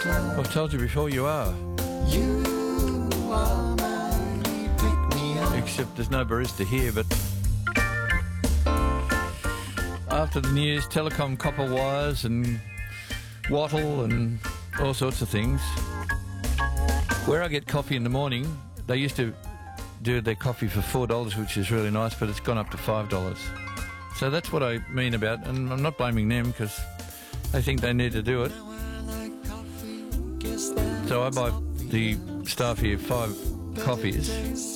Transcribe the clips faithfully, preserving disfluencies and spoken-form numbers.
I've told you before, you are. You are my pick-me-up. Except there's no barista here, but after the news, telecom copper wires and wattle and all sorts of things. Where I get coffee in the morning, they used to do their coffee for four dollars, which is really nice, but it's gone up to five dollars. So that's what I mean about, and I'm not blaming them because they think they need to do it. So I buy the staff here five coffees,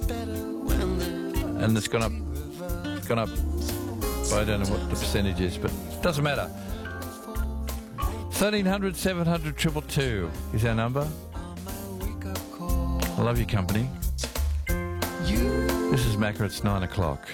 and it's gone up, gone up. I don't know what the percentage is, but it doesn't matter. thirteen hundred, seven hundred, two two two is our number. I love your company. This is Macca, it's nine o'clock.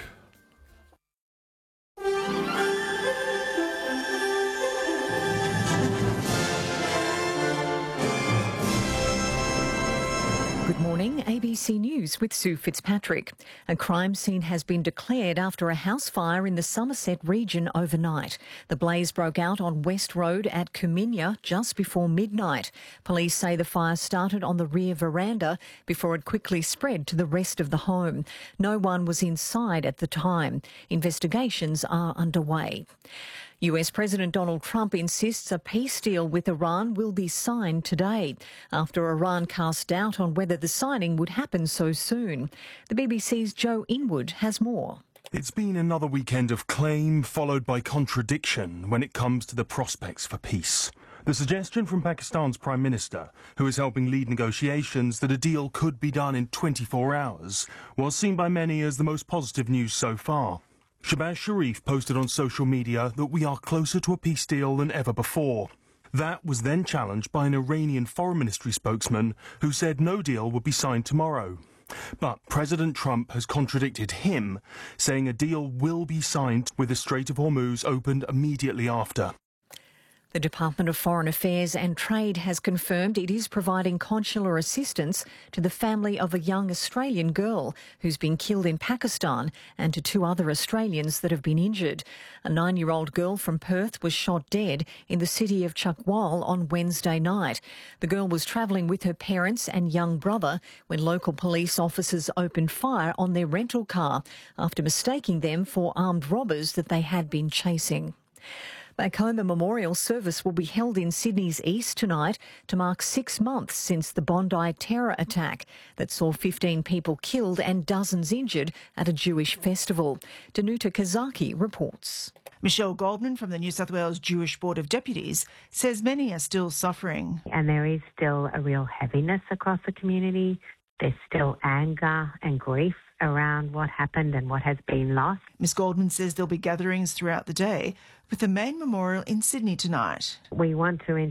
Good morning, A B C News with Sue Fitzpatrick. A crime scene has been declared after a house fire in the Somerset region overnight. The blaze broke out on West Road at Cuminia just before midnight. Police say the fire started on the rear veranda before it quickly spread to the rest of the home. No one was inside at the time. Investigations are underway. U S President Donald Trump insists a peace deal with Iran will be signed today, after Iran cast doubt on whether the signing would happen so soon. The B B C's Joe Inwood has more. It's been another weekend of claim followed by contradiction when it comes to the prospects for peace. The suggestion from Pakistan's Prime Minister, who is helping lead negotiations, that a deal could be done in twenty-four hours, was seen by many as the most positive news so far. Shahbaz Sharif posted on social media that we are closer to a peace deal than ever before. That was then challenged by an Iranian Foreign Ministry spokesman who said no deal would be signed tomorrow. But President Trump has contradicted him, saying a deal will be signed with the Strait of Hormuz opened immediately after. The Department of Foreign Affairs and Trade has confirmed it is providing consular assistance to the family of a young Australian girl who's been killed in Pakistan and to two other Australians that have been injured. A nine-year-old girl from Perth was shot dead in the city of Chukwal on Wednesday night. The girl was travelling with her parents and young brother when local police officers opened fire on their rental car after mistaking them for armed robbers that they had been chasing. Back home, a memorial service will be held in Sydney's east tonight to mark six months since the Bondi terror attack that saw fifteen people killed and dozens injured at a Jewish festival. Danuta Kazaki reports. Michelle Goldman from the New South Wales Jewish Board of Deputies says many are still suffering. And there is still a real heaviness across the community. There's still anger and grief around what happened and what has been lost. Miss Goldman says there'll be gatherings throughout the day with the main memorial in Sydney tonight. We want to ensure